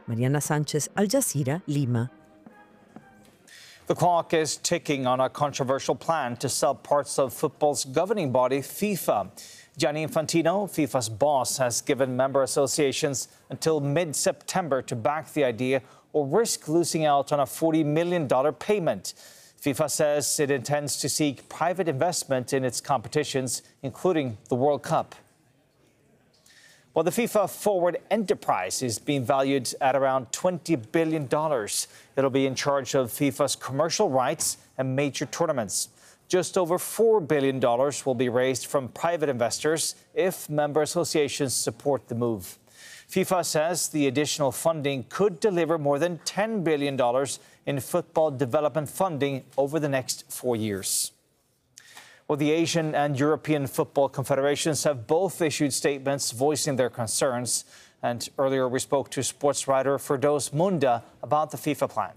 Mariana Sanchez, Al Jazeera, Lima. The clock is ticking on a controversial plan to sell parts of football's governing body, FIFA. Gianni Infantino, FIFA's boss, has given member associations until mid-September to back the idea or risk losing out on a $40 million payment. FIFA says it intends to seek private investment in its competitions, including the World Cup. Well, the FIFA Forward enterprise is being valued at around $20 billion. It'll be in charge of FIFA's commercial rights and major tournaments. Just over $4 billion will be raised from private investors if member associations support the move. FIFA says the additional funding could deliver more than $10 billion in football development funding over the next 4 years. Well, the Asian and European football confederations have both issued statements voicing their concerns. And earlier we spoke to sports writer Firdaus Munda about the FIFA plan.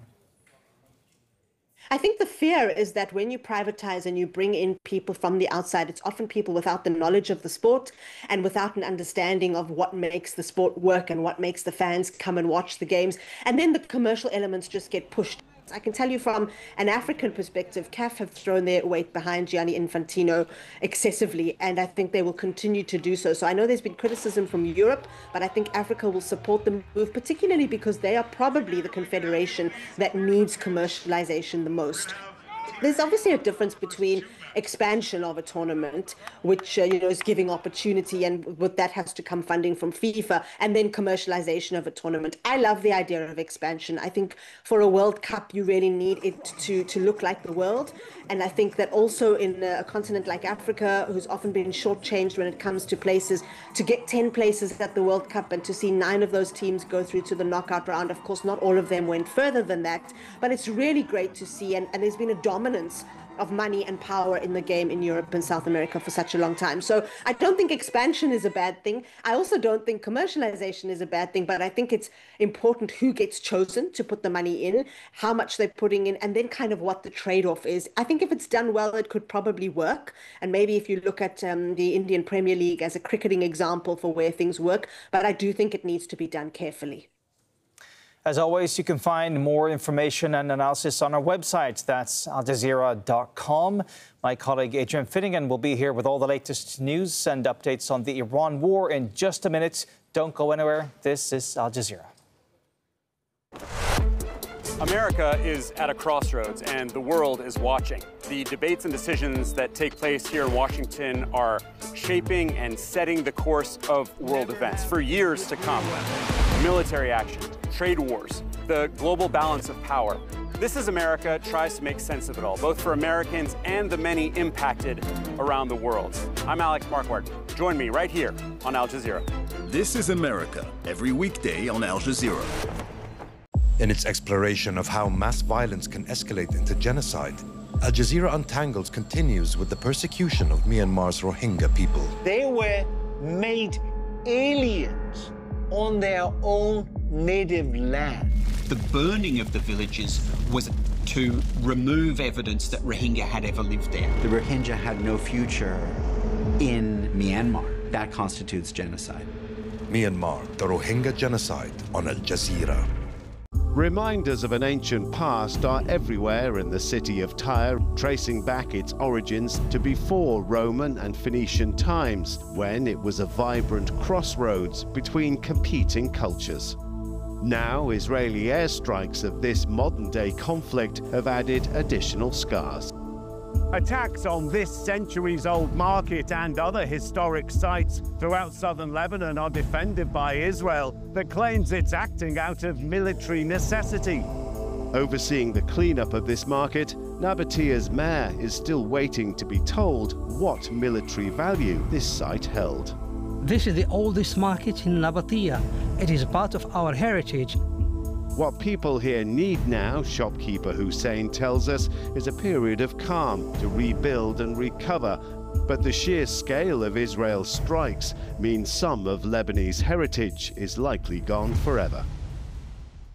I think the fear is that when you privatize and you bring in people from the outside, it's often people without the knowledge of the sport and without an understanding of what makes the sport work and what makes the fans come and watch the games. And then the commercial elements just get pushed. I can tell you from an African perspective, CAF have thrown their weight behind Gianni Infantino excessively, and I think they will continue to do so. So I know there's been criticism from Europe, but I think Africa will support the move, particularly because they are probably the confederation that needs commercialization the most. There's obviously a difference between expansion of a tournament, which is giving opportunity, and with that has to come funding from FIFA, and then commercialization of a tournament. I love the idea of expansion. I think for a World Cup, you really need it to look like the world. And I think that also in a continent like Africa, who's often been shortchanged when it comes to places, to get 10 places at the World Cup and to see 9 of those teams go through to the knockout round. Of course, not all of them went further than that, but it's really great to see. And there's been a dominance of money and power in the game in Europe and South America for such a long time. So I don't think expansion is a bad thing. I also don't think commercialization is a bad thing, but I think it's important who gets chosen to put the money in, how much they're putting in, and then kind of what the trade-off is. I think if it's done well, it could probably work. And maybe if you look at the Indian Premier League as a cricketing example for where things work, but I do think it needs to be done carefully. As always, you can find more information and analysis on our website. That's aljazeera.com. My colleague Adrian Finnegan will be here with all the latest news and updates on the Iran war in just a minute. Don't go anywhere. This is Al Jazeera. America is at a crossroads, and the world is watching. The debates and decisions that take place here in Washington are shaping and setting the course of world events for years to come. Military action, trade wars, the global balance of power. This is America tries to make sense of it all, both for Americans and the many impacted around the world. I'm Alex Marquardt. Join me right here on Al Jazeera. This is America, every weekday on Al Jazeera. In its exploration of how mass violence can escalate into genocide, Al Jazeera Untangles continues with the persecution of Myanmar's Rohingya people. They were made aliens on their own native land. The burning of the villages was to remove evidence that Rohingya had ever lived there. The Rohingya had no future in Myanmar. That constitutes genocide. Myanmar, the Rohingya genocide on Al Jazeera. Reminders of an ancient past are everywhere in the city of Tyre, tracing back its origins to before Roman and Phoenician times, when it was a vibrant crossroads between competing cultures. Now, Israeli airstrikes of this modern-day conflict have added additional scars. Attacks on this centuries-old market and other historic sites throughout southern Lebanon are defended by Israel, that claims it's acting out of military necessity. Overseeing the cleanup of this market, Nabatiya's mayor is still waiting to be told what military value this site held. This is the oldest market in Nabatiya. It is part of our heritage. What people here need now, shopkeeper Hussein tells us, is a period of calm to rebuild and recover. But the sheer scale of Israel's strikes means some of Lebanese heritage is likely gone forever.